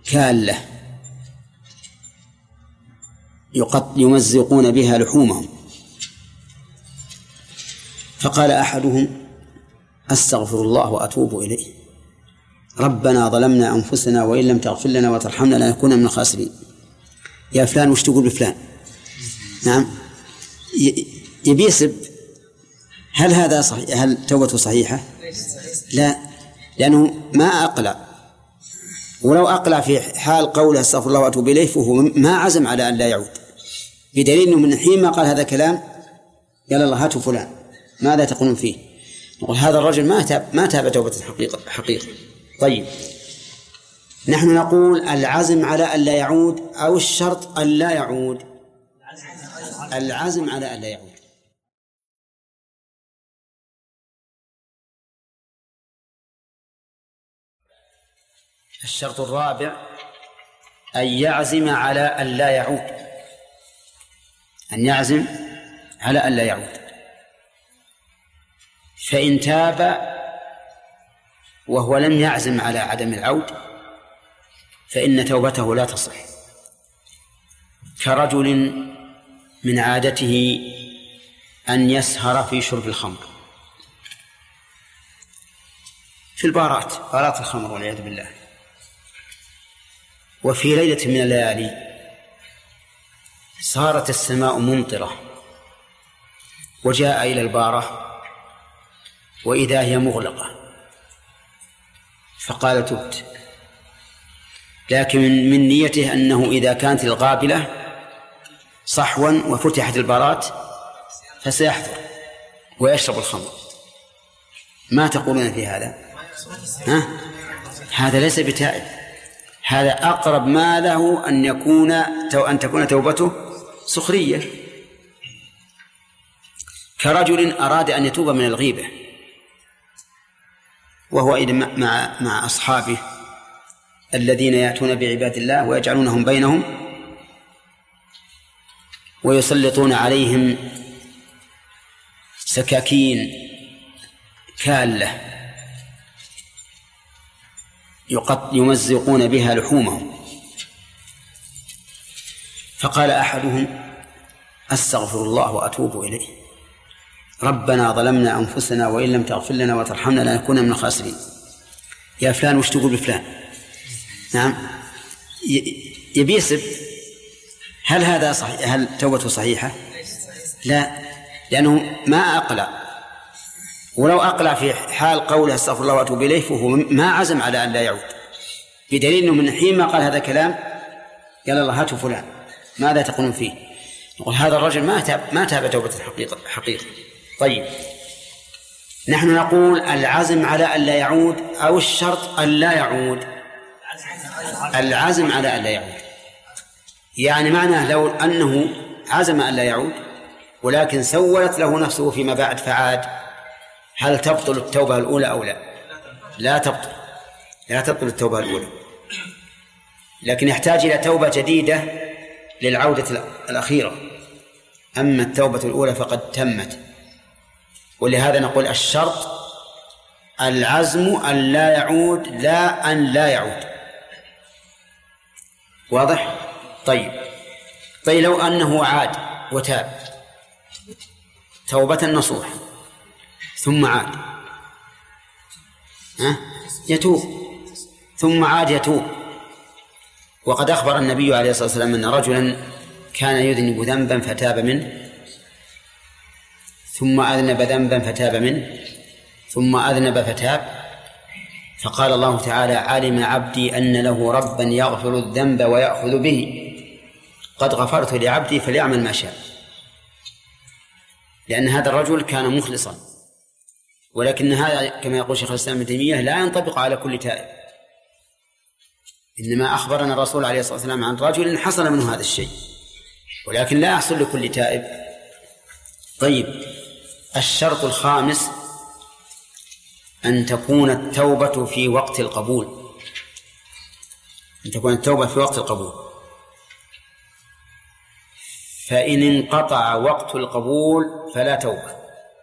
كالة يمزقون بها لحومهم. فقال أحدهم أستغفر الله وأتوب إليه، ربنا ظلمنا أنفسنا وإن لم تغفر لنا وترحمنا لنكون من الخاسرين. يا فلان وش تقول بفلان؟ نعم، يبي يسب. هل هذا صحيح؟ هل توبته صحيحة؟ لا، لأنه ما أقلع، ولو أقلع في حال قوله استغفر الله وأتوب إليه فهو ما عزم على أن لا يعود، بدليل أنه من حين ما قال هذا كلام قال الله هاتوا فلان ماذا تقولون فيه؟ نقول هذا الرجل ما تاب توبة حقيقة. طيب، نحن نقول العزم على أن لا يعود أو الشرط أن لا يعود؟ العزم على أن لا يعود. الشرط الرابع أن يعزم على أن لا يعود، أن يعزم على أن لا يعود. فإن تاب وهو لم يعزم على عدم العود فإن توبته لا تصح، كرجل من عادته أن يسهر في شرب الخمر في بارات الخمر والعياذ بالله، وفي ليلة من الليالي صارت السماء ممطرة وجاء إلى البارة وإذا هي مغلقة، فقال تبت، لكن من نيته أنه إذا كانت القابلة صحوا وفتحت البارات فسيحضر ويشرب الخمر. ما تقولون في هذا؟ هذا ليس بتائب، هذا أقرب ما له أن تكون توبته سخرية. كرجل أراد أن يتوب من الغيبة وهو مع أصحابه الذين يأتون بعباد الله ويجعلونهم بينهم ويسلطون عليهم سكاكين كالة يمزقون بها لحومهم. فقال أحدهم أستغفر الله وأتوب إليه، ربنا ظلمنا أنفسنا وإن لم تغفر لنا وترحمنا لنكون من الخاسرين. يا فلان وش تقول بفلان؟ نعم، يبي يسب. هل هذا صحيح؟ هل توبته صحيحة؟ لا، لأنه ما أقلع، ولو أقلع في حال قوله استغفر الله وأتوب إليه فهو ما عزم على أن لا يعود، بدليل أنه من حين ما قال هذا كلام قال الله هاتوا فلان ماذا تقولون فيه؟ نقول هذا الرجل ما تاب توبة حقيقة. طيب، نحن نقول العزم على أن لا يعود أو الشرط أن لا يعود؟ العزم على أن لا يعود، يعني معناه لو أنه عزم أن لا يعود ولكن سولت له نفسه فيما بعد فعاد، هل تبطل التوبة الأولى أو لا؟ لا تبطل التوبة الأولى، لكن يحتاج إلى توبة جديدة للعودة الأخيرة. أما التوبة الأولى فقد تمت، ولهذا نقول الشرط العزم أن لا يعود لا أن لا يعود. واضح؟ طيب لو أنه عاد وتاب توبة نصوح ثم عاد يتوب، ثم عاد يتوب. وقد أخبر النبي عليه الصلاة والسلام أن رجلا كان يذنب ذنبا فتاب منه، ثم أذنب ذنبا فتاب منه، ثم أذنب فتاب، فقال الله تعالى علم عبدي أن له ربا يغفر الذنب ويأخذ به، قد غفرت لعبدي فليعمل ما شاء. لأن هذا الرجل كان مخلصا، ولكن هذا كما يقول شيخ الإسلام ابن تيمية لا ينطبق على كل تائب، إنما أخبرنا الرسول عليه الصلاة والسلام عن رجل حصل منه هذا الشيء، ولكن لا يحصل لكل تائب. طيب، الشرط الخامس أن تكون التوبة في وقت القبول، أن تكون التوبة في وقت القبول. فإن انقطع وقت القبول فلا توبة.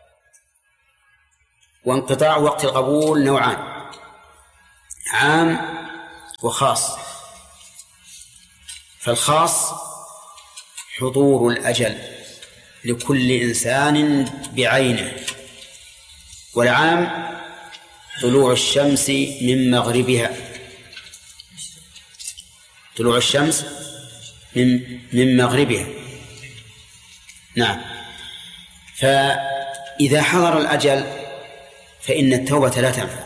وانقطاع وقت القبول نوعان، عام وخاص. فالخاص حضور الأجل لكل إنسان بعينه، والعام طلوع الشمس من مغربها، طلوع الشمس من مغربها. نعم. فإذا حضر الأجل فإن التوبة لا تنفع،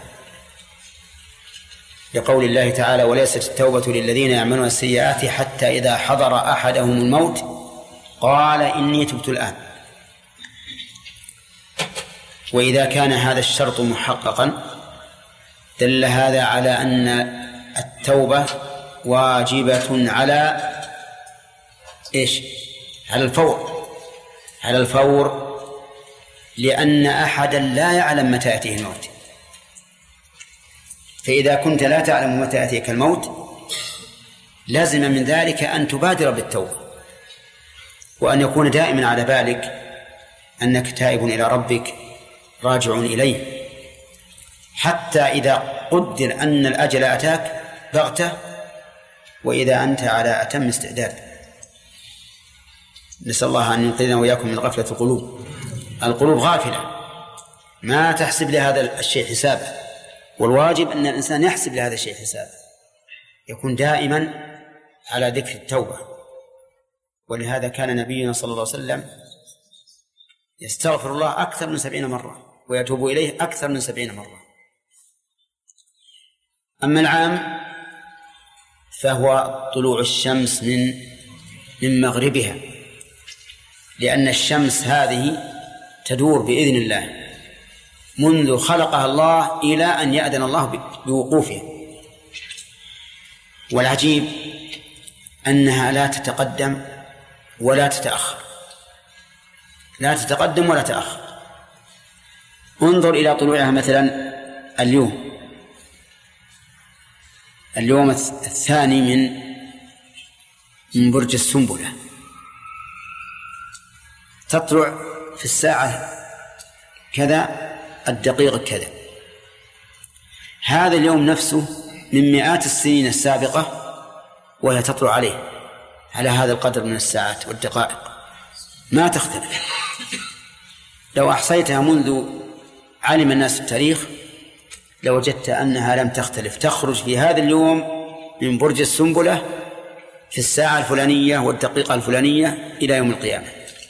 لقول الله تعالى: وليست التوبة للذين يعملون السيئات حتى إذا حضر أحدهم الموت قال إني تبت الآن. وإذا كان هذا الشرط محققا دل هذا على أن التوبة واجبة على إيش؟ على الفور، على الفور، لأن أحدا لا يعلم متى يأتيه الموت. فإذا كنت لا تعلم متى يأتيك الموت لازم من ذلك أن تبادر بالتوبة، وأن يكون دائما على بالك أنك تائب إلى ربك راجع إليه، حتى إذا قدر أن الأجل أتاك بغتة وإذا أنت على أتم استعداد. نسأل الله أن ينقذنا وإياكم من غفلة القلوب. القلوب غافلة ما تحسب لهذا الشيء حسابه، والواجب أن الإنسان يحسب لهذا الشيء حسابه، يكون دائما على ذكر التوبة. ولهذا كان نبينا صلى الله عليه وسلم يستغفر الله أكثر من 70 مرة ويتوب إليه أكثر من 70 مرة. أما العام فهو طلوع الشمس من مغربها، لأن الشمس هذه تدور بإذن الله منذ خلقها الله إلى أن يأذن الله بوقوفها. والعجيب أنها لا تتقدم ولا تتأخر، لا تتقدم ولا تتأخر. انظر إلى طلوعها مثلا اليوم الثاني من برج السنبلة، تطلع في الساعة كذا الدقيقة كذا. هذا اليوم نفسه من مئات السنين السابقة وهي تطلع عليه على هذا القدر من الساعات والدقائق، ما تختلف. لو أحصيتها منذ علم الناس التاريخ لوجدت أنها لم تختلف، تخرج في هذا اليوم من برج السنبلة في الساعة الفلانية والدقيقة الفلانية إلى يوم القيامة.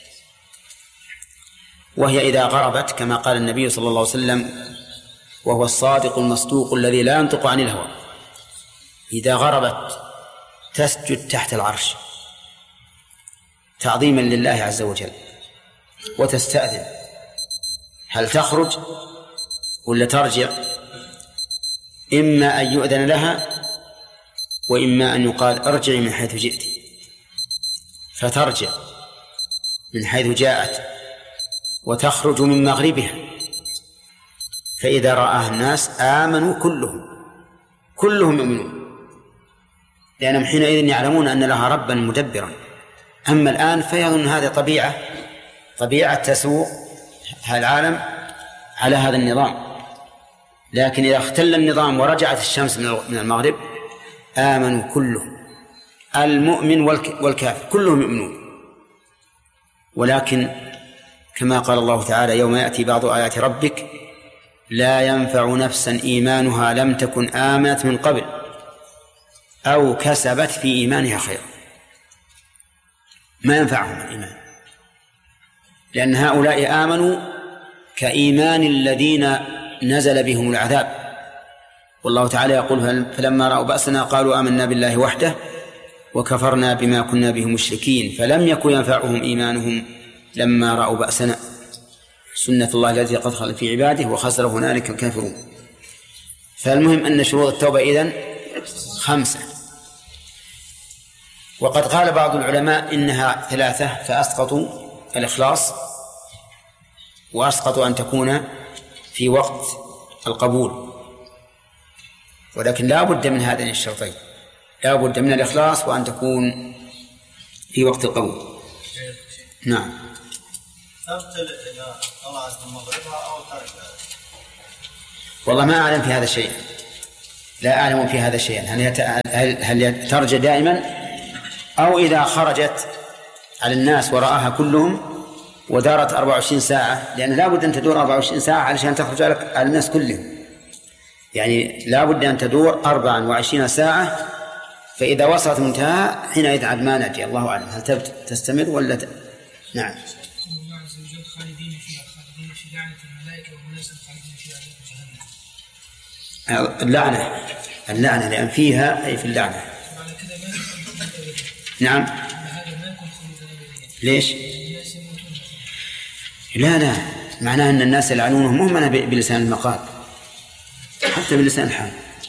وهي إذا غربت كما قال النبي صلى الله عليه وسلم وهو الصادق المصدوق الذي لا ينطق عن الهوى، إذا غربت تسجد تحت العرش تعظيما لله عز وجل وتستأذن هل تخرج ولا ترجع، إما أن يؤذن لها وإما أن يقال ارجعي من حيث جئت، فترجع من حيث جاءت وتخرج من مغربها. فإذا رآها الناس آمنوا كلهم يؤمنون، لأنهم حينئذ يعلمون أن لها ربا مدبرا. أما الآن فيظن هذه طبيعة تسوق العالم على هذا النظام، لكن إذا اختل النظام ورجعت الشمس من المغرب آمنوا كلهم، المؤمن والكافر كلهم يؤمنون. ولكن كما قال الله تعالى يوم يأتي بعض آيات ربك لا ينفع نفسا إيمانها لم تكن آمنت من قبل أو كسبت في إيمانها خيرا. ما ينفعهم الإيمان، لأن هؤلاء آمنوا كإيمان الذين نزل بهم العذاب. والله تعالى يقول فلما رأوا بأسنا قالوا آمنا بالله وحده وكفرنا بما كنا به مشركين فلم يكن ينفعهم إيمانهم لما رأوا بأسنا سنة الله التي قد خلت في عباده وخسر هنالك الكافرون. فالمهم أن شروط التوبة إذن 5، وقد قال بعض العلماء إنها 3 فأسقطوا الإخلاص وأسقطوا أن تكون في وقت القبول، ولكن لا بد من هذين الشرطين، لا بد من الإخلاص وأن تكون في وقت القبول. نعم. تبطل إذا طلعت من مغربها أو تركها؟ والله ما أعلم في هذا شيء، لا أعلم في هذا شيء. هل ترجع دائما أو إذا خرجت على الناس ورآها كلهم ودارت 24 ساعة، لأن لا بد أن تدور 24 ساعة علشان تخرج على الناس كلهم، يعني لا بد أن تدور 24 ساعة، فإذا وصلت منتهى حينئذ عاد ما ندري، الله أعلم هل تستمر ولا نعم. الله عز وجل خالدين فيها، خالدين في لعنة الملائكة والناس خالدين فيها جهنم. اللعنة لأن فيها أي في اللعنة. نعم. ليش؟ لا معناه أن الناس يلعنونهم مو معناه بلسان المقال، حتى بلسان الحال.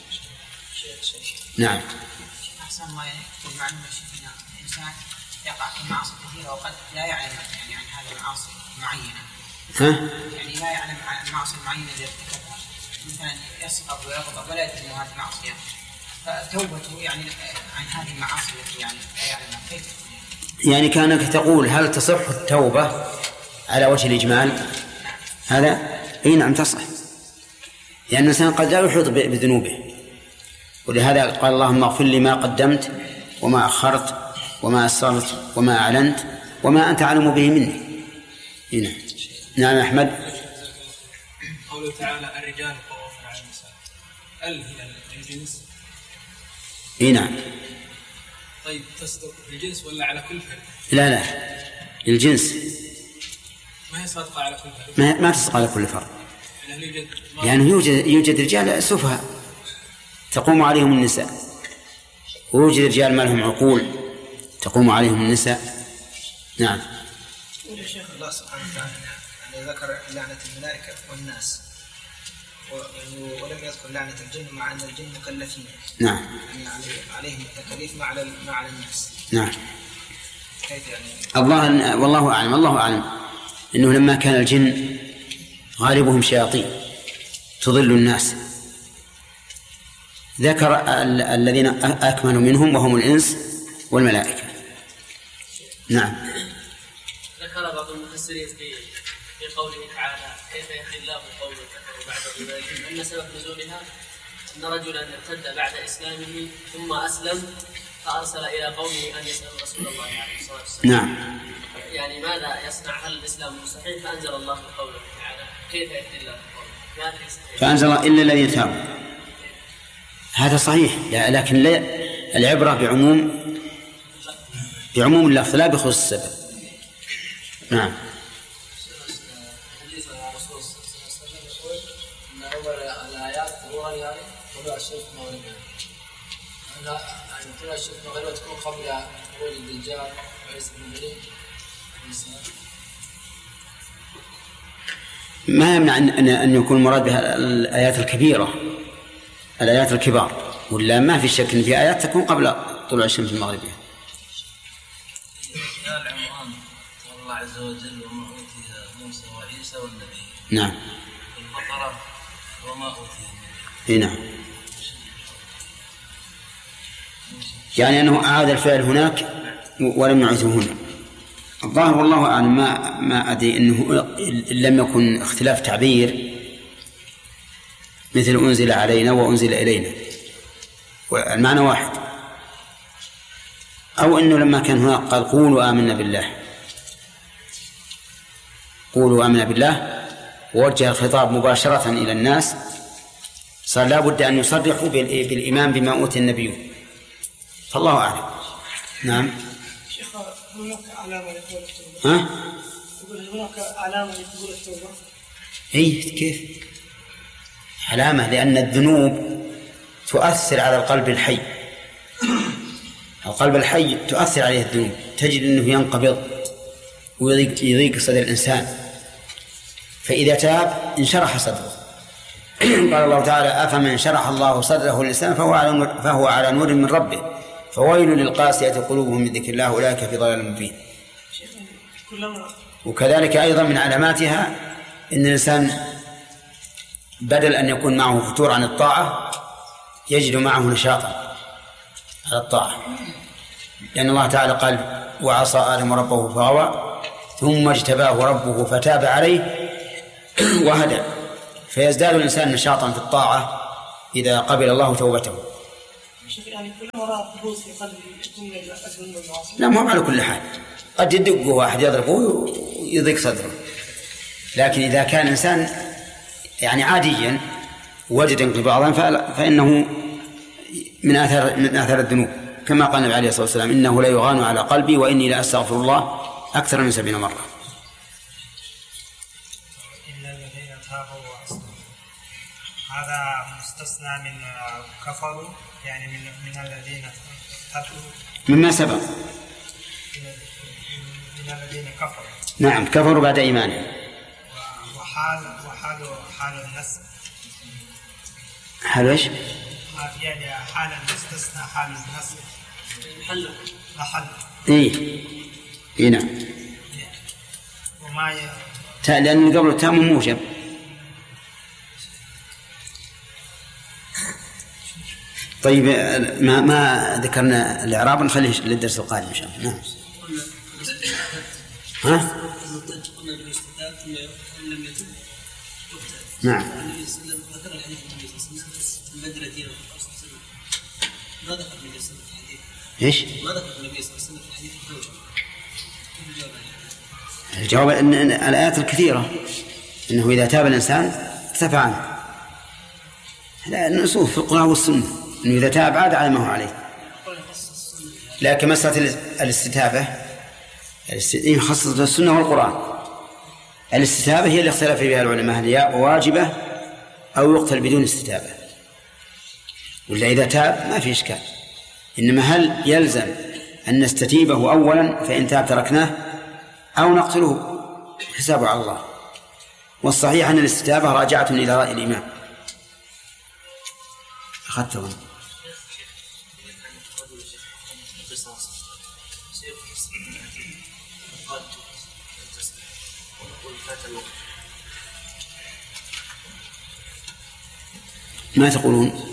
نعم. أحسن ما يكون معلومة شيخنا الإنسان يقع في معاصي كثيرة وقد لا يعلم يعني عن هذه المعاصي معينة. يعني لا يعلم عن المعاصي المعينة التي ارتكبها، مثلا يسقط ويغضب ولا يدري أنه هذه معصية، فتوبته يعني عن هذه المعاصي التي يعني لا يعلمها كيف؟ يعني كانك تقول هل تصح التوبة على وجه الإجمال؟ هذا أي نعم تصح، لأن الإنسان قد لا يحيط بذنوبه، ولهذا قال اللهم اغفر لي ما قدمت وما أخرت وما أسررت وما أعلنت وما أنت أعلم به مني. هنا. نعم أحمد. قوله تعالى الرجال قوامون على النساء، هل هي الجنس؟ نعم. طيب تصدق الجنس ولا على كل فرد؟ لا الجنس ما هي صادقة على كل فرد؟ ما تصدق على كل فرد، يعني يوجد رجال سفهاء تقوم عليهم النساء، ويوجد رجال ما لهم عقول تقوم عليهم النساء. نعم. يقول شيخ الله سبحانه وتعالى أن ذكر لعنة الملائكة والناس ولم يذكر لعنة الجن، مع أن الجن مكلفين. نعم. يعني عليهم التكاليف ما على الناس. نعم. كيف يعني؟ والله أعلم إنه لما كان الجن غالبهم شياطين تضل الناس، ذكر الذين أكملوا منهم وهم الإنس والملائكة. نعم. ذكر بعض المفسرين في قوله تعالى كيف يحيي الله قوم كفروا بعد إيمانهم أن سبب نزولها أن رجلا ارتد بعد إسلامه ثم أسلم فأرسل إلى قومه أن يسألوا رسول الله عليه الصلاة والسلام. نعم. يعني ماذا يصنع؟ هل الإسلام صحيح؟ فأنزل الله قوله تعالى كيف يحيي الله قوم، فأنزل إلا الذين تابوا. هذا صحيح، لكن لا العبرة بعموم اللفظ لا بخصوص السبب. نعم. حديث الرسول صلى الله عليه وسلم يقول ان اول الايات ظهورا يعني طلوع الشمس مغربا، ان طلوع الشمس مغربا تكون قبل خروج الدجال وعيسى بن مريم. ما يمنع أن يكون مراد بها الآيات الكبيرة، الآيات الكبار، ولا ما في شك أن في آيات تكون قبل طلوع الشمس المغربية. يا العمران قال الله عز وجل وما أوتي موسى وعيسى والنبي. نعم. البقرة وما أوتي. نعم. يعني أنه أعاد الفعل هناك ولم يعثه هنا. الظاهر والله أعلم ما أدري أنه لم يكن اختلاف تعبير مثل أنزل علينا وأنزل إلينا والمعنى واحد، أو أنه لما كان هناك قال قولوا آمنا بالله، قولوا آمنا بالله ووجه الخطاب مباشرة إلى الناس، صار لا بد أن يصرحوا بالإيمان بما أوتي النبي، فالله أعلم. نعم. شيخ هناك علامة لقبول التوبة. يقول هناك علامة لقبول التوبة. كيف؟ علامة، لأن الذنوب تؤثر على القلب الحي، القلب الحي تؤثر عليه الذنوب، تجد أنه ينقبض ويضيق صدر الإنسان، فإذا تاب انشرح صدره. قال الله تعالى أفمن شرح الله صدره للإسلام فهو على نور من ربه فويل للقاسية قلوبهم من ذكر الله أولئك في ضلال مبين. وكذلك أيضا من علاماتها أن الإنسان بدل أن يكون معه فتور عن الطاعة يجد معه نشاطا على الطاعة، لأن الله تعالى قال وعصى آدم ربه فغوى ثم اجتباه ربه فتاب عليه وهدى، فيزداد الإنسان نشاطا في الطاعة إذا قبل الله توبته. شيخ يعني كلما رأى حدوث في قلبه الجملة الأذن والمعاصي. لا، مو على كل حال، قد يدقه واحد يضربه ويضيق صدره، لكن إذا كان إنسان يعني عاديا وجد انقباضا فإنه من آثار الذنوب، كما قال النبي عليه الصلاة والسلام: إنه لا يغان على قلبي وإني لا أستغفر الله أكثر من 70 مرة. إلا الذين تابوا وأصلحوا، هذا مستثنى من كفروا، يعني من الذين تابوا مما سبق، من الذين كفروا. نعم، كفروا بعد إيمانهم. وحال النسب، حال ايش؟ يعني حال المستثنى حال النسب محل. إيه نعم. وما لأن قبل التام موجب. طيب، ما ذكرنا الإعراب، نخليه للدرس القادم إن شاء الله. نعم. ها؟ نعم. ذكر الحديث النبي صلى الله عليه وسلم بدر دينه ما ذكر النبي صلى الله عليه وسلم. ايش؟ ما ذكر النبي صلى الله عليه وسلم في حديث الزوجة. الجواب أن الآيات الكثيرة أنه إذا تاب الإنسان ارتفع عنه. لا، النصوص في القرآن والسنة أنه إذا تاب عاد على ما هو عليه. لكن مسألة الاستتابة يخصص السنة والقرآن. الاستتابة هي اللي اختلف فيها العلماء، هل هي واجبة أو يقتل بدون استتابة، ولا إذا تاب ما في إشكال. إنما هل يلزم أن نستتيبه أولا فإن تاب تركناه، أو نقتله؟ حسابه على الله. والصحيح أن الاستتابة راجعة إلى رأي الإمام. أخذتهم. ما تقولون؟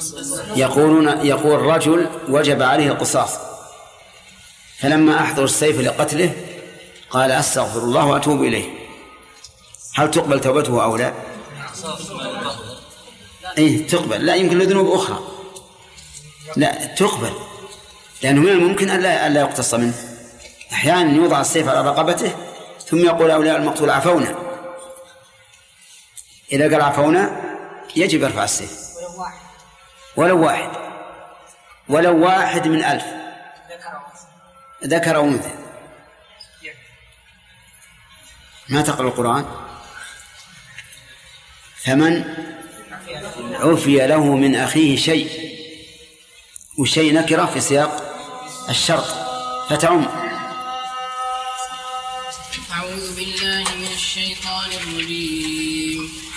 يقول رجل وجب عليه القصاص، فلما أحضر السيف لقتله قال: أستغفر الله وأتوب إليه. هل تقبل توبته أو لا؟ إيه تقبل. لا، يمكن لذنوب أخرى. لا تقبل، لأنه من الممكن أن لا يقتص منه. أحيانا يوضع السيف على رقبته ثم يقول أولياء المقتول: عفونا. إذا قال عفونا يجب يرفع السيف، ولو واحد من 1000 ذكر أو أنثى. ما تقرأ القرآن؟ فمن عفي له من أخيه شيء، والشيء نكرة في سياق الشرط فتعم. أعوذ بالله من الشيطان الرجيم.